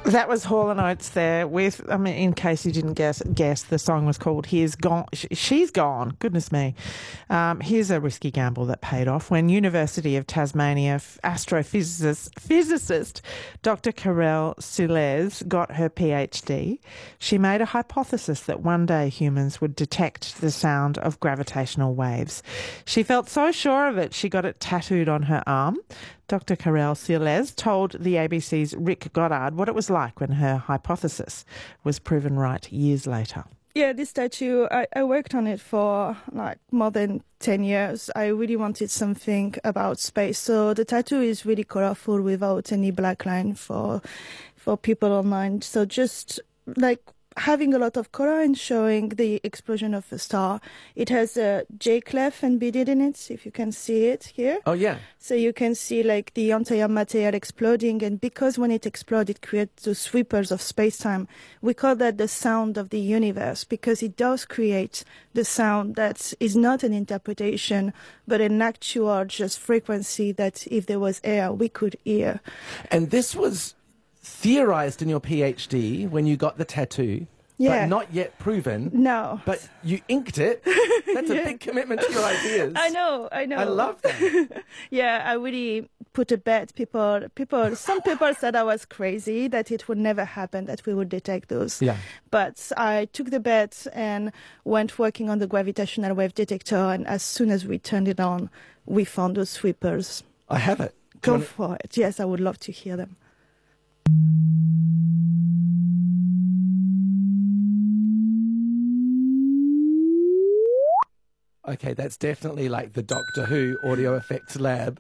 That was Hall & Oates there with, I mean, in case you didn't guess, the song was called He's Gone, She's Gone, goodness me. Here's a risky gamble that paid off when University of Tasmania astrophysicist Dr. Karel Sules got her PhD. She made a hypothesis that one day humans would detect the sound of gravitational waves. She felt so sure of it, she got it tattooed on her arm. Dr. Karel Sules told the ABC's Rick Goddard what it was like when her hypothesis was proven right years later. Yeah, this tattoo, I worked on it for like more than 10 years. I really wanted something about space. So the tattoo is really colorful without any black line for people online. So just like having a lot of color and showing the explosion of a star. It has a J clef embedded in it, if you can see it here. Oh, yeah. So you can see like the entire material exploding, and because when it explodes, it creates those sweepers of space-time. We call that the sound of the universe, because it does create the sound that is not an interpretation, but an actual just frequency that if there was air, we could hear. And this was theorized in your PhD when you got the tattoo, Yeah. but not yet proven. No. But you inked it. That's a big commitment to your ideas. I know. I love that. Yeah, I really put a bet. Some people said I was crazy, that it would never happen, that we would detect those. Yeah. But I took the bet and went working on the gravitational wave detector, and as soon as we turned it on, we found those sweepers. I have it. Go for it. Yes, I would love to hear them. Okay, that's definitely like the Doctor Who audio effects lab.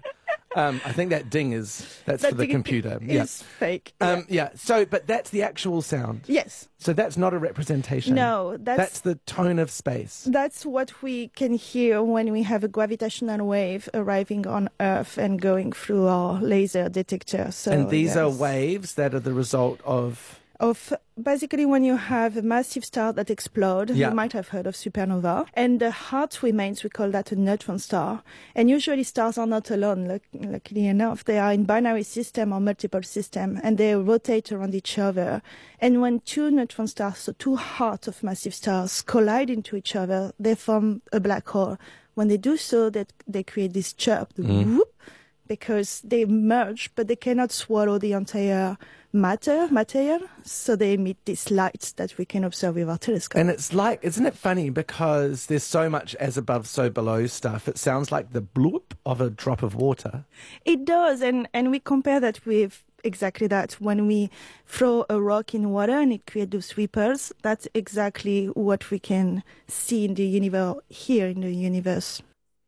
I think that ding that's for the computer. It's fake. So, but that's the actual sound. Yes. So that's not a representation. No, that's the tone of space. That's what we can hear when we have a gravitational wave arriving on Earth and going through our laser detector. So, and these are waves that are the result of basically when you have a massive star that explodes. You might have heard of supernova, and the heart remains. We call that a neutron star. And usually stars are not alone, luckily enough. They are in binary system or multiple system, and they rotate around each other. And when two neutron stars, so two hearts of massive stars, collide into each other, they form a black hole. When they do so, they create this chirp, whoop, because they merge, but they cannot swallow the entire material, so they emit these lights that we can observe with our telescope. And it's like, isn't it funny, because there's so much as above, so below stuff, it sounds like the bloop of a drop of water. It does, and we compare that with exactly that. When we throw a rock in water and it creates those sweepers, that's exactly what we can see in the universe, here in the universe.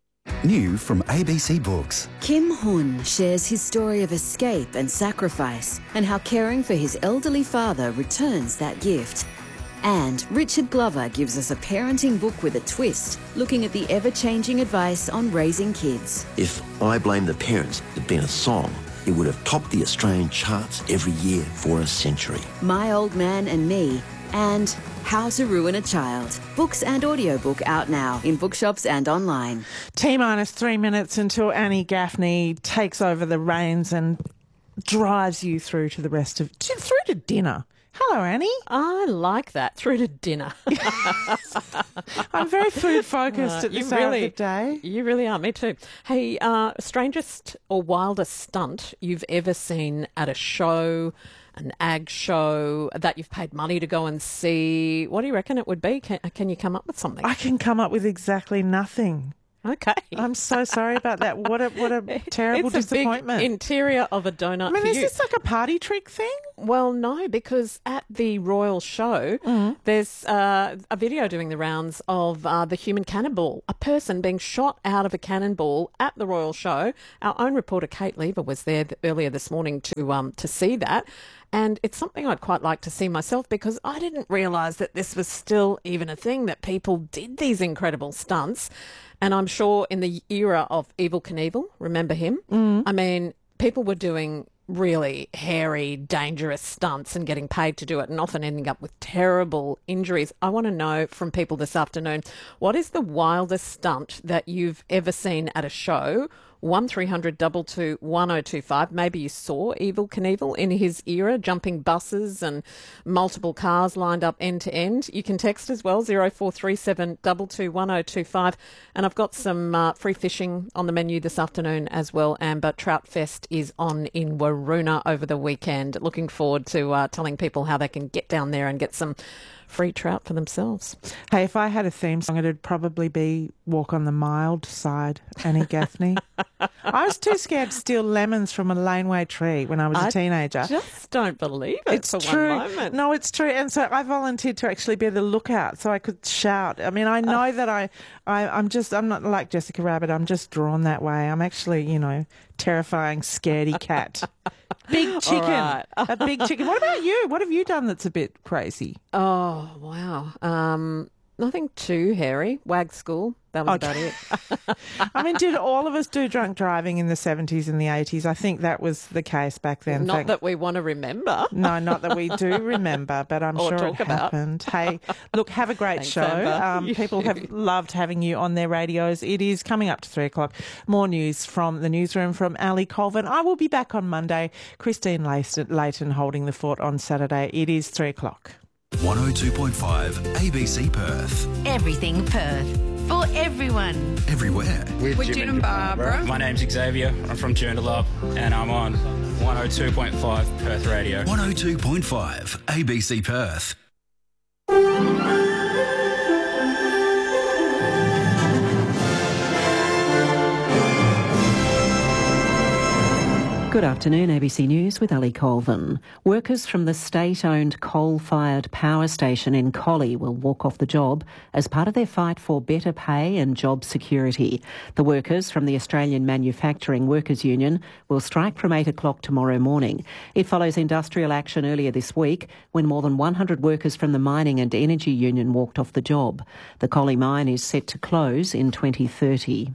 New from ABC Books. Kim Hun shares his story of escape and sacrifice, and how caring for his elderly father returns that gift. And Richard Glover gives us a parenting book with a twist, looking at the ever-changing advice on raising kids. If I Blame the Parents had been a song, it would have topped the Australian charts every year for a century. My Old Man and Me, and How to Ruin a Child. Books and audiobook out now in bookshops and online. T-minus 3 minutes until Annie Gaffney takes over the reins and drives you through to the rest of... through to dinner. Hello, Annie. I like that, through to dinner. I'm very food-focused at this hour of the day. You really are, me too. Hey, strangest or wildest stunt you've ever seen at a show, an ag show, that you've paid money to go and see? What do you reckon it would be? Can you come up with something? I can come up with exactly nothing. Okay. I'm so sorry about that. What a terrible disappointment. It's a big interior of a donut. I mean, for is you. this like a party trick thing? Well, no, because at the Royal Show, there's a video doing the rounds of the human cannonball, a person being shot out of a cannonball at the Royal Show. Our own reporter, Kate Lever, was there earlier this morning to see that. And it's something I'd quite like to see myself, because I didn't realise that this was still even a thing, that people did these incredible stunts. And I'm sure in the era of Evel Knievel, remember him? I mean, people were doing really hairy, dangerous stunts and getting paid to do it, and often ending up with terrible injuries. I want to know from people this afternoon, what is the wildest stunt that you've ever seen at a show, 1300 222 1025. Maybe you saw Evel Knievel in his era, jumping buses and multiple cars lined up end to end. You can text as well, 0437 222 1025. And I've got some free fishing on the menu this afternoon as well, Amber. Trout Fest is on in Waroona over the weekend. Looking forward to telling people how they can get down there and get some free trout for themselves. Hey, if I had a theme song, it'd probably be Walk on the Mild Side, Annie Gaffney. I was too scared to steal lemons from a laneway tree when I was a teenager. Just don't believe it it's for true. one moment. No, it's true. And so I volunteered to actually be the lookout so I could shout. I mean, I know that I'm not like Jessica Rabbit. I'm just drawn that way. I'm actually, terrifying, scaredy cat. Big chicken. Right. A big chicken. What about you? What have you done that's a bit crazy? Oh, wow. Nothing too hairy. Wag school. That was about it. I mean, did all of us do drunk driving in the 70s and the 80s? I think that was the case back then. Not that we want to remember. No, not that we do remember, but I'm sure it happened. Hey, look, have a great show. People have loved having you on their radios. It is coming up to 3 o'clock. More news from the newsroom from Ali Colvin. I will be back on Monday. Christine Layton holding the fort on Saturday. It is 3 o'clock. 102.5 ABC Perth. Everything Perth. For everyone. Everywhere. With Jim and Barbara. My name's Xavier. I'm from Joondalup and I'm on 102.5 Perth Radio. 102.5 ABC Perth. Good afternoon, ABC News with Ali Colvin. Workers from the state-owned coal-fired power station in Collie will walk off the job as part of their fight for better pay and job security. The workers from the Australian Manufacturing Workers Union will strike from 8 o'clock tomorrow morning. It follows industrial action earlier this week when more than 100 workers from the Mining and Energy Union walked off the job. The Collie mine is set to close in 2030.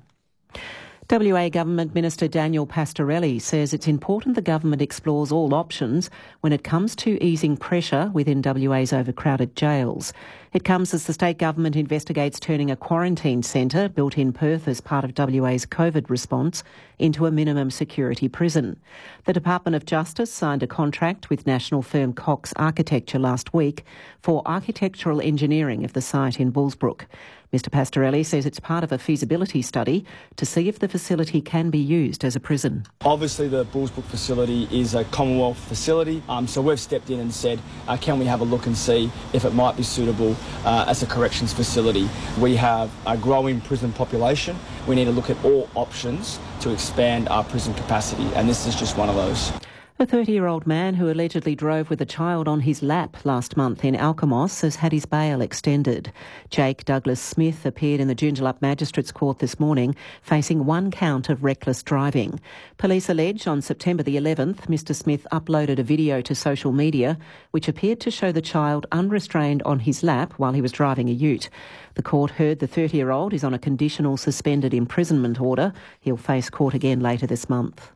WA Government Minister Daniel Pastorelli says it's important the government explores all options when it comes to easing pressure within WA's overcrowded jails. It comes as the state government investigates turning a quarantine centre built in Perth as part of WA's COVID response into a minimum security prison. The Department of Justice signed a contract with national firm Cox Architecture last week for architectural engineering of the site in Bullsbrook. Mr Pastorelli says it's part of a feasibility study to see if the facility can be used as a prison. Obviously the Bullsbrook facility is a Commonwealth facility, so we've stepped in and said, can we have a look and see if it might be suitable as a corrections facility. We have a growing prison population. We need to look at all options to expand our prison capacity, and this is just one of those. A 30-year-old man who allegedly drove with a child on his lap last month in Alkimos has had his bail extended. Jake Douglas Smith appeared in the Joondalup Magistrates Court this morning, facing one count of reckless driving. Police allege on September the 11th, Mr Smith uploaded a video to social media which appeared to show the child unrestrained on his lap while he was driving a ute. The court heard the 30-year-old is on a conditional suspended imprisonment order. He'll face court again later this month.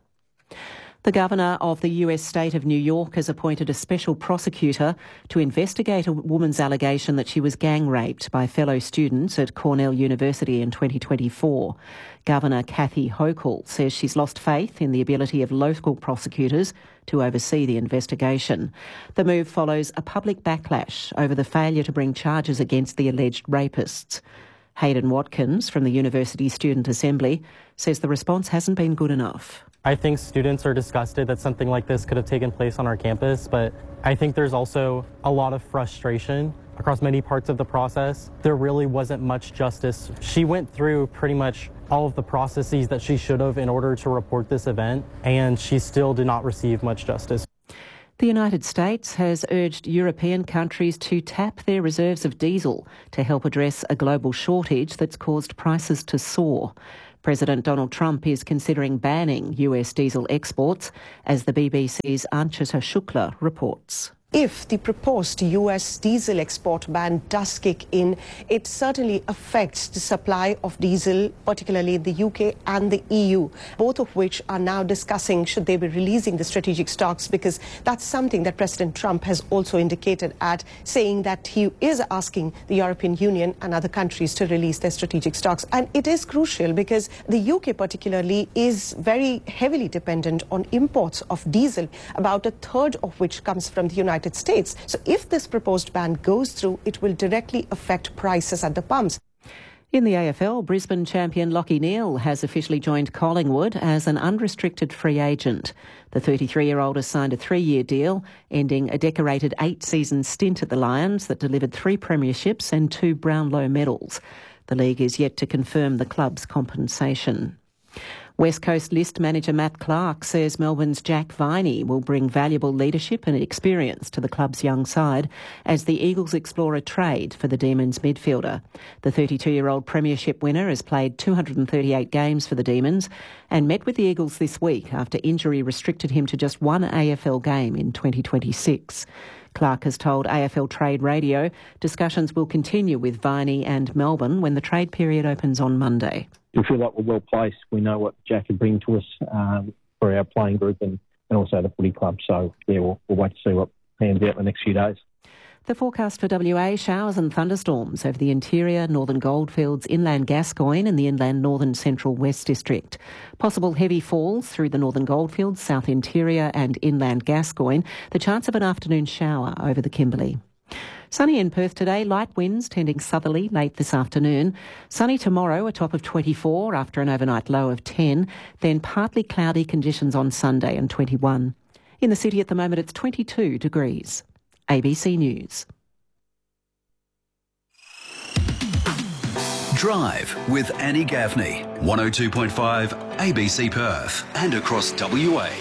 The Governor of the US state of New York has appointed a special prosecutor to investigate a woman's allegation that she was gang raped by fellow students at Cornell University in 2024. Governor Kathy Hochul says she's lost faith in the ability of local prosecutors to oversee the investigation. The move follows a public backlash over the failure to bring charges against the alleged rapists. Hayden Watkins from the University Student Assembly says the response hasn't been good enough. I think students are disgusted that something like this could have taken place on our campus, but I think there's also a lot of frustration across many parts of the process. There really wasn't much justice. She went through pretty much all of the processes that she should have in order to report this event, and she still did not receive much justice. The United States has urged European countries to tap their reserves of diesel to help address a global shortage that's caused prices to soar. President Donald Trump is considering banning US diesel exports, as the BBC's Anchita Shukla reports. If the proposed US diesel export ban does kick in, it certainly affects the supply of diesel, particularly in the UK and the EU, both of which are now discussing should they be releasing the strategic stocks, because that's something that President Trump has also indicated at, saying that he is asking the European Union and other countries to release their strategic stocks. And it is crucial because the UK particularly is very heavily dependent on imports of diesel, about a third of which comes from the United States. So if this proposed ban goes through, it will directly affect prices at the pumps. In the AFL, Brisbane champion Lachie Neale has officially joined Collingwood as an unrestricted free agent. The 33-year-old has signed a 3-year deal, ending a decorated 8-season stint at the Lions that delivered 3 premierships and 2 Brownlow medals. The league is yet to confirm the club's compensation. West Coast List manager Matt Clark says Melbourne's Jack Viney will bring valuable leadership and experience to the club's young side as the Eagles explore a trade for the Demons midfielder. The 32-year-old premiership winner has played 238 games for the Demons and met with the Eagles this week after injury restricted him to just 1 AFL game in 2026. Clark has told AFL Trade Radio discussions will continue with Viney and Melbourne when the trade period opens on Monday. We feel like we're well placed. We know what Jack can bring to us for our playing group and also the footy club. So, yeah, we'll wait to see what pans out in the next few days. The forecast for WA, showers and thunderstorms over the interior, northern goldfields, inland Gascoyne and the inland northern central west district. Possible heavy falls through the northern goldfields, south interior and inland Gascoyne. The chance of an afternoon shower over the Kimberley. Sunny in Perth today, light winds tending southerly late this afternoon. Sunny tomorrow, a top of 24 after an overnight low of 10. Then partly cloudy conditions on Sunday and 21. In the city at the moment it's 22 degrees. ABC News. Drive with Annie Gaffney, 102.5 ABC Perth and across WA.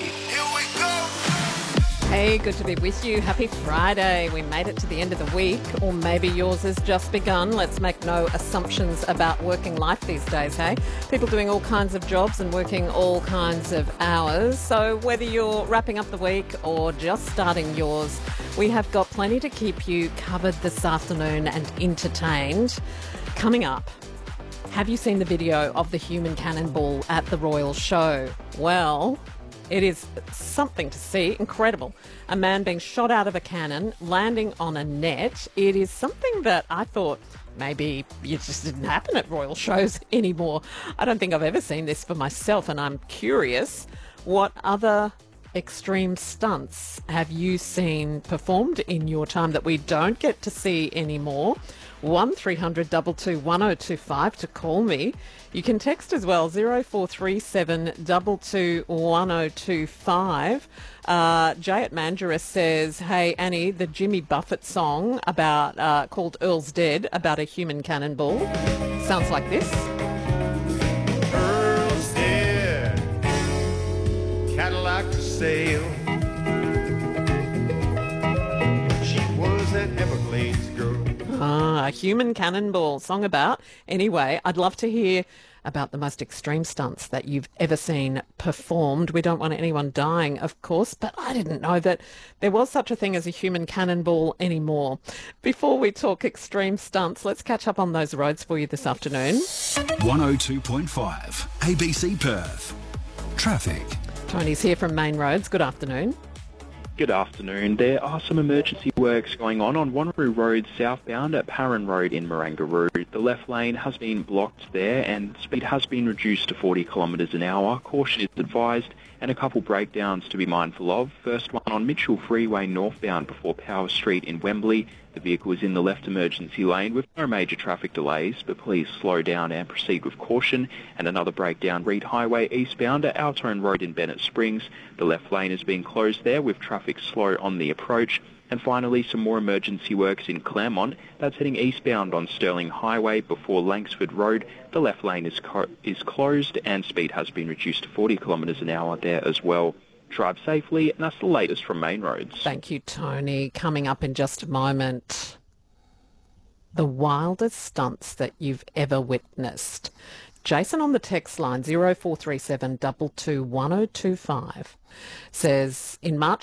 Hey, good to be with you. Happy Friday. We made it to the end of the week, or maybe yours has just begun. Let's make no assumptions about working life these days, hey? People doing all kinds of jobs and working all kinds of hours. So whether you're wrapping up the week or just starting yours, we have got plenty to keep you covered this afternoon and entertained. Coming up, have you seen the video of the human cannonball at the Royal Show? Well, it is something to see, incredible. A man being shot out of a cannon, landing on a net. It is something that I thought maybe it just didn't happen at royal shows anymore. I don't think I've ever seen this for myself, and I'm curious, what other extreme stunts have you seen performed in your time that we don't get to see anymore? 1300 222 1025 to call me. You can text as well, 0437 222 1025. Jay at Mandurah says, hey Annie, the Jimmy Buffett song about called Earl's Dead, about a human cannonball, sounds like this. Earl's dead, Cadillac for sale. She was an Everglades girl. A human cannonball song about. Anyway, I'd love to hear about the most extreme stunts that you've ever seen performed. We don't want anyone dying, of course, but I didn't know that there was such a thing as a human cannonball anymore. Before we talk extreme stunts, let's catch up on those roads for you this afternoon. 102.5 ABC Perth. Traffic. Tony's here from Main Roads. Good afternoon. Good afternoon. There are some emergency works going on Wanneroo Road southbound at Parran Road in Marangaroo. The left lane has been blocked there and speed has been reduced to 40 kilometres an hour. Caution is advised and a couple breakdowns to be mindful of. First one on Mitchell Freeway northbound before Power Street in Wembley. The vehicle is in the left emergency lane with no major traffic delays, but please slow down and proceed with caution. And another breakdown, Reed Highway eastbound at Altone Road in Bennett Springs. The left lane is being closed there with traffic slow on the approach. And finally, some more emergency works in Claremont. That's heading eastbound on Stirling Highway before Langsford Road. The left lane is closed and speed has been reduced to 40 kilometres an hour there as well. Drive safely, and that's the latest from Main Roads. Thank you, Tony. Coming up in just a moment, the wildest stunts that you've ever witnessed. Jason on the text line, 0437 222 1025, says, in March